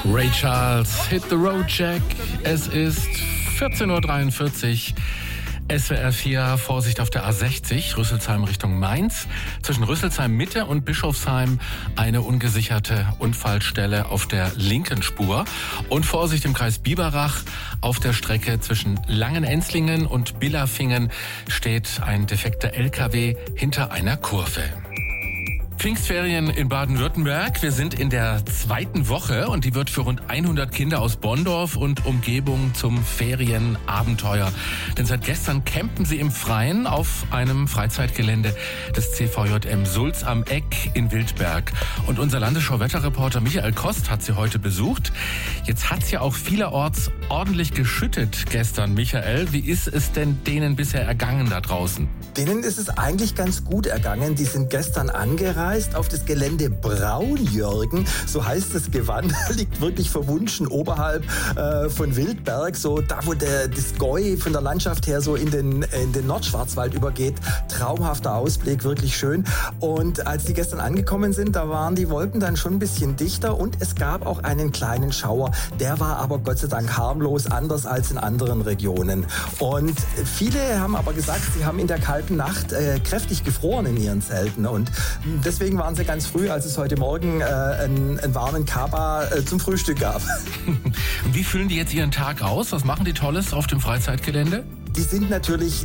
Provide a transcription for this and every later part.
Ray Charles, Hit the Road Jack. Es ist 14.43 Uhr. SWR 4, Vorsicht auf der A60, Rüsselsheim Richtung Mainz. Zwischen Rüsselsheim Mitte und Bischofsheim eine ungesicherte Unfallstelle auf der linken Spur. Und Vorsicht im Kreis Biberach, auf der Strecke zwischen Langenenzlingen und Billerfingen steht ein defekter LKW hinter einer Kurve. Pfingstferien in Baden-Württemberg. Wir sind in der zweiten Woche und die wird für rund 100 Kinder aus Bonndorf und Umgebung zum Ferienabenteuer. Denn seit gestern campen sie im Freien auf einem Freizeitgelände des CVJM Sulz am Eck in Wildberg. Und unser Landesschau-Wetterreporter Michael Kost hat sie heute besucht. Jetzt hat es ja auch vielerorts ordentlich geschüttet gestern. Michael, wie ist es denn denen bisher ergangen da draußen? Denen ist es eigentlich ganz gut ergangen. Die sind gestern angereist auf das Gelände Braunjörgen. So heißt das Gewand. Liegt wirklich verwunschen oberhalb von Wildberg. So da, wo das Gäu von der Landschaft her so in den Nordschwarzwald übergeht. Traumhafter Ausblick, wirklich schön. Und als die gestern angekommen sind, da waren die Wolken dann schon ein bisschen dichter und es gab auch einen kleinen Schauer. Der war aber Gott sei Dank harmlos, anders als in anderen Regionen. Und viele haben aber gesagt, sie haben in der kalten Nacht kräftig gefroren in ihren Zelten. Und deswegen waren sie ganz früh, als es heute Morgen einen warmen Kaba zum Frühstück gab. Und wie füllen die jetzt ihren Tag aus? Was machen die Tolles auf dem Freizeitgelände? Die sind natürlich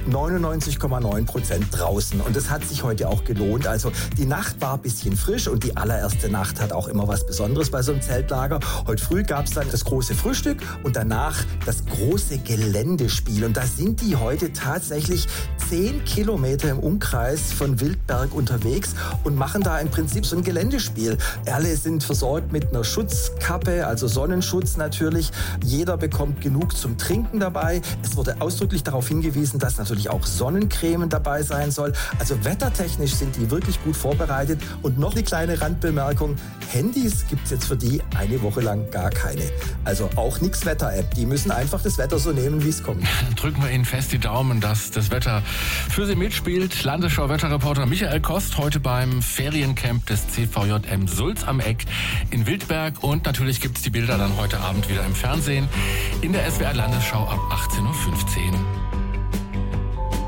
99,9% draußen und das hat sich heute auch gelohnt. Also die Nacht war ein bisschen frisch und die allererste Nacht hat auch immer was Besonderes bei so einem Zeltlager. Heute früh gab es dann das große Frühstück und danach das große Geländespiel. Und da sind die heute tatsächlich 10 Kilometer im Umkreis von Wildberg unterwegs und machen da im Prinzip so ein Geländespiel. Alle sind versorgt mit einer Schutzkappe, also Sonnenschutz natürlich. Jeder bekommt genug zum Trinken dabei. Es wurde ausdrücklich darauf hingewiesen, dass natürlich auch Sonnencreme dabei sein soll. Also wettertechnisch sind die wirklich gut vorbereitet. Und noch eine kleine Randbemerkung, Handys gibt es jetzt für die eine Woche lang gar keine. Also auch nix Wetter-App. Die müssen einfach das Wetter so nehmen, wie es kommt. Drücken wir Ihnen fest die Daumen, dass das Wetter für Sie mitspielt. Landesschau-Wetterreporter Michael Kost heute beim Feriencamp des CVJM Sulz am Eck in Wildberg. Und natürlich gibt es die Bilder dann heute Abend wieder im Fernsehen in der SWR Landesschau ab 18.15 Uhr.